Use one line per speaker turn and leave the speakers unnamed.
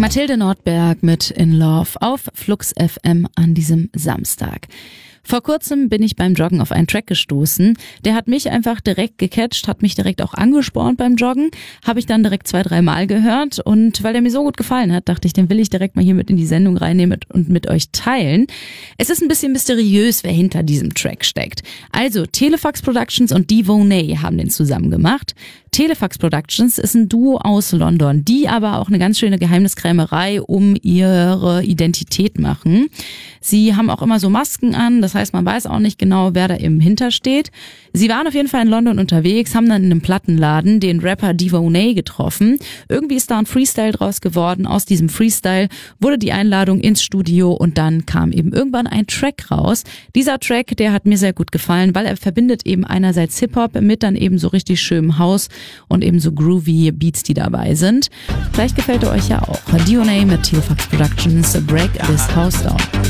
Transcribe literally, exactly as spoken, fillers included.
Mathilde Nordberg mit In Love auf Flux F M an diesem Samstag. Vor kurzem bin ich beim Joggen auf einen Track gestoßen. Der hat mich einfach direkt gecatcht, hat mich direkt auch angespornt beim Joggen. Habe ich dann direkt zwei, drei Mal gehört. Und weil der mir so gut gefallen hat, dachte ich, den will ich direkt mal hier mit in die Sendung reinnehmen und mit euch teilen. Es ist ein bisschen mysteriös, wer hinter diesem Track steckt. Also Telefax Productions und Devonay haben den zusammen gemacht. Telefax Productions ist ein Duo aus London, die aber auch eine ganz schöne Geheimniskrämerei um ihre Identität machen. Sie haben auch immer so Masken an, das heißt, man weiß auch nicht genau, wer da eben hintersteht. Sie waren auf jeden Fall in London unterwegs, haben dann in einem Plattenladen den Rapper Devonay getroffen. Irgendwie ist da ein Freestyle draus geworden. Aus diesem Freestyle wurde die Einladung ins Studio und dann kam eben irgendwann ein Track raus. Dieser Track, der hat mir sehr gut gefallen, weil er verbindet eben einerseits Hip-Hop mit dann eben so richtig schönem House und eben so groovy Beats, die dabei sind. Vielleicht gefällt er euch ja auch. Devonay mit Telefax Productions, Break This House Down.